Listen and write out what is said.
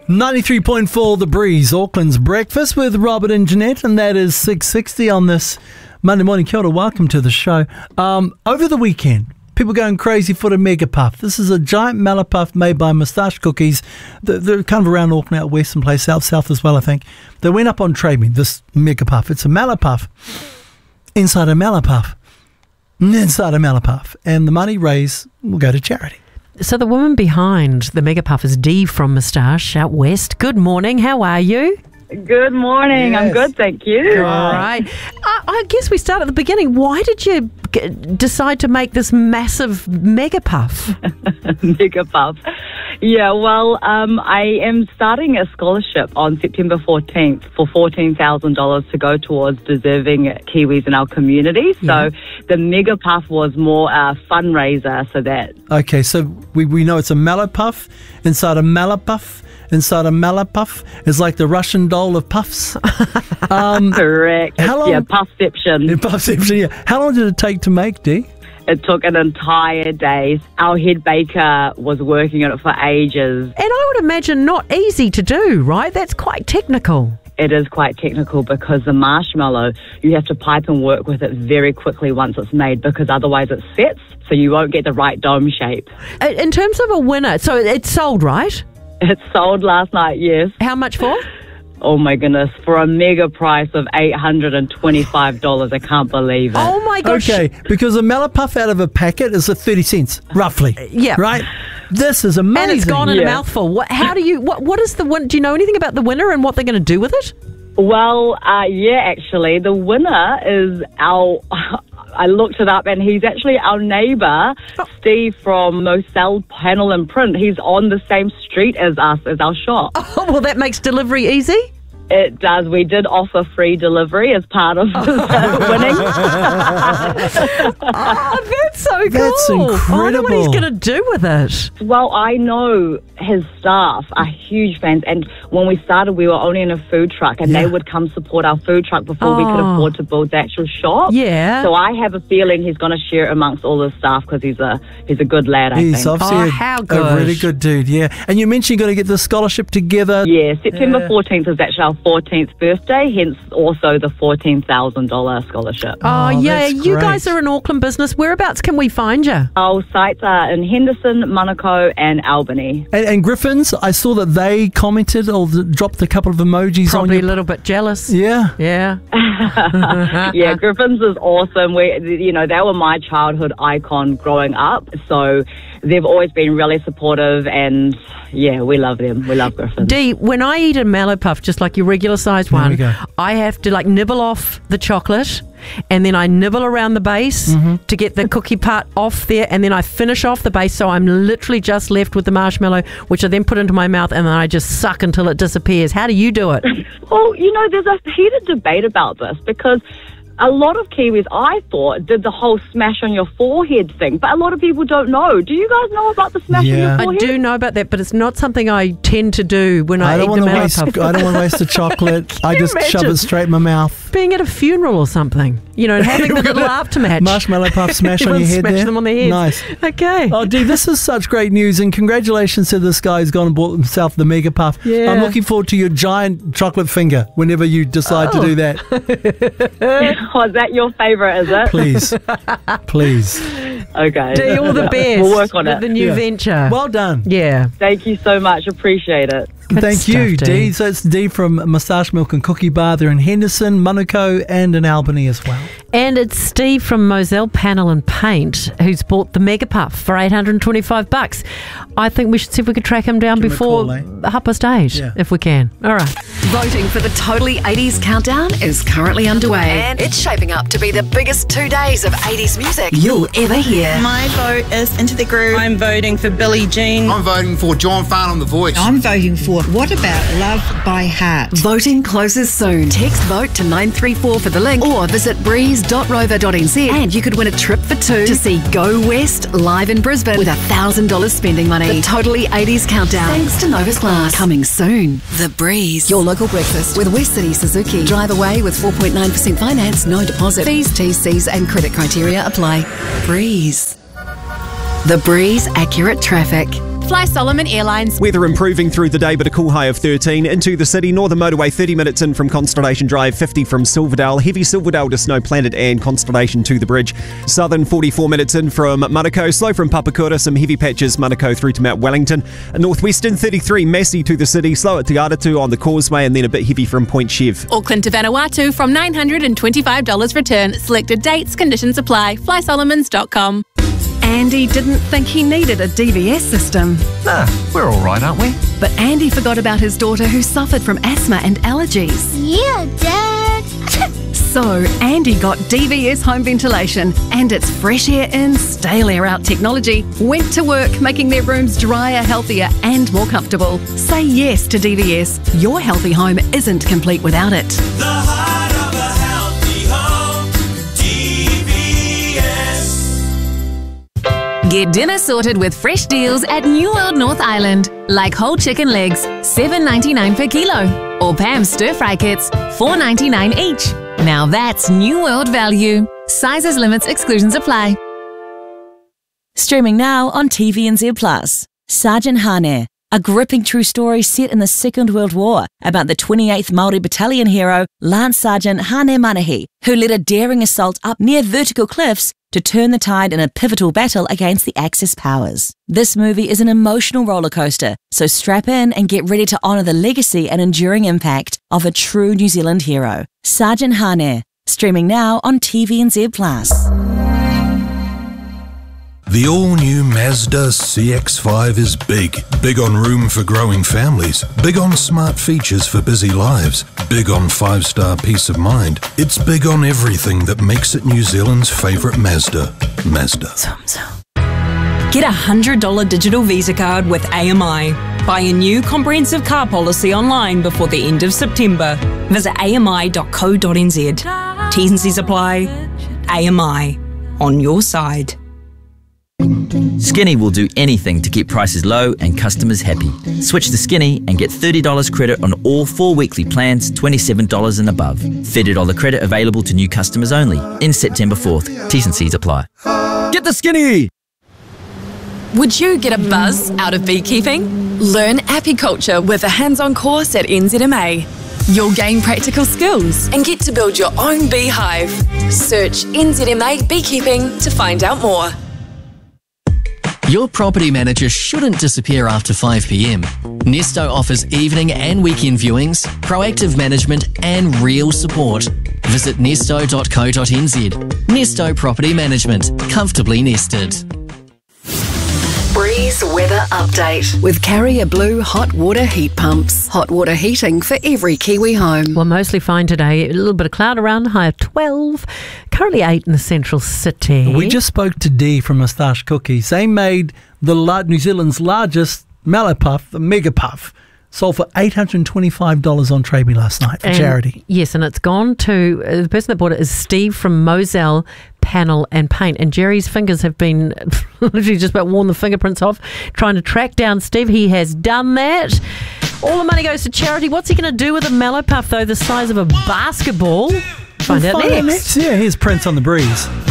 93.4 The Breeze, Auckland's breakfast with Robert and Jeanette, and that is 6:60 on this Monday morning. Kia ora, welcome to the show. Over the weekend, people going crazy for the Mega Puff. This is a giant Malapuff made by Moustache Cookies. They're kind of around Auckland, out west, and place south as well, I think. They went up on Trade Me, this Mega Puff. It's a Malapuff inside a Malapuff, and the money raised will go to charity. So the woman behind the Mega Puff is Dee from Moustache out west. Good morning. How are you? Good morning. Yes. I'm good, thank you. All right. I guess we start at the beginning. Why did you decide to make this massive Mega Puff? Mega Puff. Yeah, well, I am starting a scholarship on September 14th for $14,000 to go towards deserving Kiwis in our community. So the Mega Puff was more a fundraiser so that... Okay, so we know it's a Malapuff inside a Malapuff. Inside a Malapuff is like the Russian doll of puffs. Correct. How long? Yeah, puffception. Puffception, yeah. How long did it take to make, Dee? It took an entire day. Our head baker was working on it for ages. And I would imagine not easy to do, right? That's quite technical. It is quite technical because the marshmallow, you have to pipe and work with it very quickly once it's made because otherwise it sets, so you won't get the right dome shape. In terms of a winner, so it's sold, right? It sold last night, yes. How much for? Oh my goodness, for a mega price of $825. I can't believe it. Oh my gosh. Okay, because a Malapuff out of a packet is at 30 cents, roughly. Yeah. Right? This is amazing. And it's gone in a Yeah. mouthful. What is the win? Do you know anything about the winner and what they're going to do with it? Well, yeah, actually, the winner is our... I looked it up, and he's actually our neighbour, Steve from Moselle Panel and Print. He's on the same street as us, as our shop. Oh, well, that makes delivery easy. It does. We did offer free delivery as part of winning. Oh, that's so cool. That's I wonder what incredible. he's going to do with it. Well, I know his staff are huge fans, and when we started, we were only in a food truck, and they would come support our food truck before we could afford to build the actual shop. Yeah. So I have a feeling he's going to share it amongst all his staff because he's a good lad, I He's think. obviously how a good. really good dude, yeah. And you mentioned you're going to get the scholarship together. Yeah, September 14th is actually our 14th birthday, hence also the $14,000 scholarship. Oh, yeah. that's You great. guys are in Auckland business. Whereabouts can we find you? Our sites are in Henderson, Manukau and Albany. And Griffins, I saw that they commented or dropped a couple of emojis Probably on a little bit jealous. Yeah. Yeah. Yeah, Griffins is awesome. They were my childhood icon growing up, so they've always been really supportive, and yeah, we love them. We love Griffins. Dee, when I eat a Malapuff, just like your regular sized There one, we go. I have to nibble off the chocolate, and then I nibble around the base to get the cookie part off there, and then I finish off the base, so I'm literally just left with the marshmallow, which I then put into my mouth, and then I just suck until it disappears. How do you do it? Well, there's a heated debate about this because a lot of Kiwis, I thought, did the whole smash on your forehead thing, but a lot of people don't know. Do you guys know about the smash on Yeah. your I forehead? do know about that, but it's not something I tend to do when I I eat don't the want to waste. Malapuff. I don't want to waste the chocolate. I you just shove imagine? it straight in my mouth. Being at a funeral or something, and having the little aftermatch. Marshmallow puff smash on your Everyone head smash there. them on their heads. Nice. Okay. Oh, Dee, this is such great news, and congratulations to this guy who's gone and bought himself the Mega Puff. Yeah. I'm looking forward to your giant chocolate finger whenever you decide to do that. Was that your favourite, is it? Please. Please. Okay. Dee, all the best. We'll work on with it. the new Yeah. venture. Well done. Yeah. Thank you so much. Appreciate it. Good Thank stuff, you, Dee. Dee. So it's Dee from Moustache Milk and Cookie Bar. They're in Henderson, Manukau, and in Albany as well. And it's Steve from Moselle Panel and Paint who's bought the Mega Puff for $825. I think we should see if we could track him down Give him a before call, eh? 8:30, Yeah. if we can. All right. Voting for the Totally 80s Countdown is currently underway. And it's shaping up to be the biggest 2 days of 80s music you'll ever hear. My vote is Into the Groove. I'm voting for Billie Jean. I'm voting for John Farnham, The Voice. I'm voting for What About Love by Heart. Voting closes soon. Text vote to 934 for the link or visit breeze.rover.nz and you could win a trip for two to see Go West live in Brisbane with $1,000 spending money. The Totally 80s Countdown. Thanks to Novus Glass. Coming soon. The Breeze. Your local breakfast with West City Suzuki. Drive away with 4.9% finance, no deposit. Fees, TCs and credit criteria apply. Breeze. The Breeze Accurate Traffic. Fly Solomon Airlines. Weather improving through the day, but a cool high of 13. Into the city, Northern Motorway 30 minutes in from Constellation Drive, 50 from Silverdale. Heavy Silverdale to Snow Planet and Constellation to the bridge. Southern 44 minutes in from Manukau. Slow from Papakura, some heavy patches Manukau through to Mount Wellington. Northwestern 33, Massey to the city. Slow at Te Aratu on the causeway and then a bit heavy from Point Chev. Auckland to Vanuatu from $925 return. Selected dates, conditions apply. FlySolomons.com. Andy didn't think he needed a DVS system. Nah, we're all right, aren't we? But Andy forgot about his daughter who suffered from asthma and allergies. Yeah, Dad. So Andy got DVS home ventilation and its fresh air in, stale air out technology went to work making their rooms drier, healthier and more comfortable. Say yes to DVS. Your healthy home isn't complete without it. The heart of a healthy home, DVS. Get dinner sorted with fresh deals at New World North Island. Like whole chicken legs, $7.99 per kilo. Or Pam's stir-fry kits, $4.99 each. Now that's New World value. Sizes, limits, exclusions apply. Streaming now on TVNZ+. Sergeant Hane, a gripping true story set in the Second World War about the 28th Māori Battalion hero Lance Sergeant Hane Manahi, who led a daring assault up near vertical cliffs to turn the tide in a pivotal battle against the Axis powers. This movie is an emotional rollercoaster, so strap in and get ready to honour the legacy and enduring impact of a true New Zealand hero. Sergeant Hane, streaming now on TVNZ+. The all-new Mazda CX-5 is big. Big on room for growing families. Big on smart features for busy lives. Big on 5-star peace of mind. It's big on everything that makes it New Zealand's favourite Mazda. Mazda. Get a $100 digital Visa card with AMI. Buy a new comprehensive car policy online before the end of September. Visit ami.co.nz. T's and C's apply. AMI. On your side. Skinny will do anything to keep prices low and customers happy. Switch to Skinny and get $30 credit on all 4 weekly plans, $27 and above. $30 credit available to new customers only. In September 4th. T's and C's apply. Get the Skinny! Would you get a buzz out of beekeeping? Learn apiculture with a hands-on course at NZMA. You'll gain practical skills and get to build your own beehive. Search NZMA Beekeeping to find out more. Your property manager shouldn't disappear after 5 p.m. Nesto offers evening and weekend viewings, proactive management and real support. Visit nesto.co.nz. Nesto Property Management. Comfortably nested. Breeze weather update with Carrier Blue hot water heat pumps. Hot water heating for every Kiwi home. Well, mostly fine today. A little bit of cloud around, high of 12. Currently 8 in the central city. We just spoke to Dee from Moustache Cookies. They made New Zealand's largest Mallow Puff, the Mega Puff. Sold for $825 on Traby last night for charity. Yes, and it's gone to, the person that bought it is Steve from Moselle Panel and Paint. And Jerry's fingers have been literally just about worn the fingerprints off, trying to track down Steve. He has done that. All the money goes to charity. What's he going to do with a Mallow Puff, though, the size of a basketball? Find out next. Yeah, here's Prince on the Breeze.